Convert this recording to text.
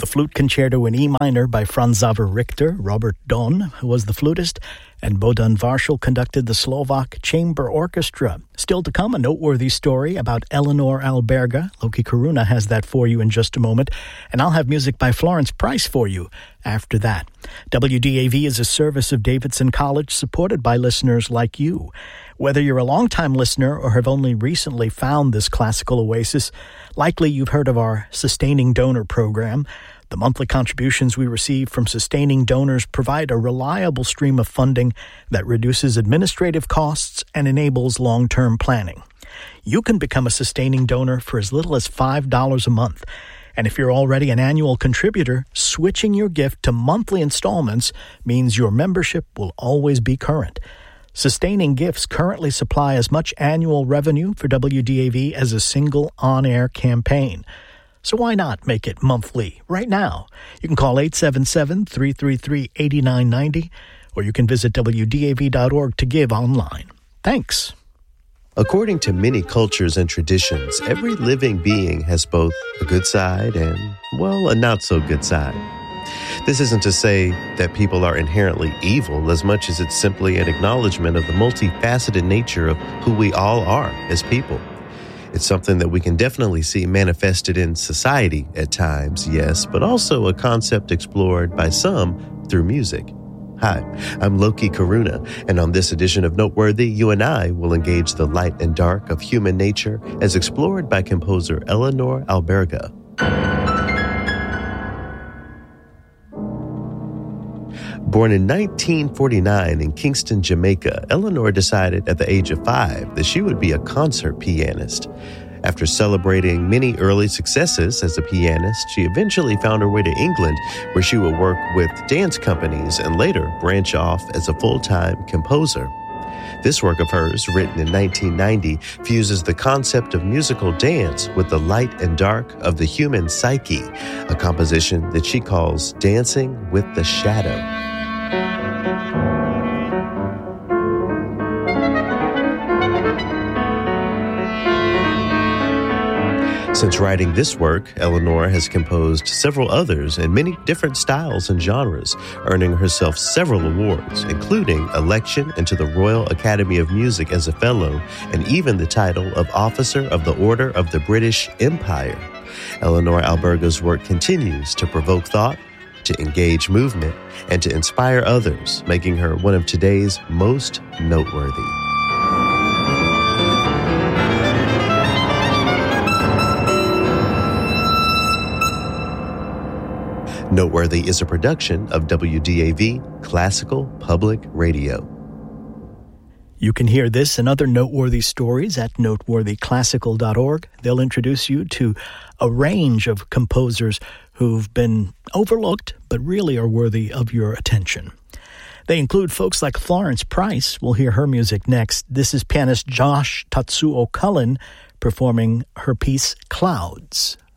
Flute Concerto in E minor by Franz Xaver Richter, Robert Don was the flutist, and Bohdan Varshel conducted the Slovak Chamber Orchestra. Still to come, a noteworthy story about Eleanor Alberga. Loki Karuna has that for you in just a moment, and I'll have music by Florence Price for you after that. WDAV is a service of Davidson College supported by listeners like you. Whether you're a longtime listener or have only recently found this classical oasis, likely you've heard of our Sustaining Donor program. The monthly contributions we receive from sustaining donors provide a reliable stream of funding that reduces administrative costs and enables long-term planning. You can become a sustaining donor for as little as $5 a month. And if you're already an annual contributor, switching your gift to monthly installments means your membership will always be current. Sustaining gifts currently supply as much annual revenue for WDAV as a single on-air campaign. So why not make it monthly right now? You can call 877-333-8990, or you can visit WDAV.org to give online. Thanks. According to many cultures and traditions, every living being has both a good side and, well, a not-so-good side. This isn't to say that people are inherently evil as much as it's simply an acknowledgement of the multifaceted nature of who we all are as people. It's something that we can definitely see manifested in society at times, yes, but also a concept explored by some through music. Hi, I'm Loki Karuna, and on this edition of Noteworthy, you and I will engage the light and dark of human nature as explored by composer Eleanor Alberga. Born in 1949 in Kingston, Jamaica, Eleanor decided at the age of 5 that she would be a concert pianist. After celebrating many early successes as a pianist, she eventually found her way to England, where she would work with dance companies and later branch off as a full-time composer. This work of hers, written in 1990, fuses the concept of musical dance with the light and dark of the human psyche, a composition that she calls Dancing with the Shadow. Since writing this work, Eleanor has composed several others in many different styles and genres, earning herself several awards, including election into the Royal Academy of Music as a fellow, and even the title of Officer of the Order of the British Empire. Eleanor Alberga's work continues to provoke thought, to engage movement, and to inspire others, making her one of today's most noteworthy. Noteworthy is a production of WDAV Classical Public Radio. You can hear this and other noteworthy stories at noteworthyclassical.org. They'll introduce you to a range of composers who've been overlooked but really are worthy of your attention. They include folks like Florence Price. We'll hear her music next. This is pianist Josh Tatsuo Cullen performing her piece Clouds.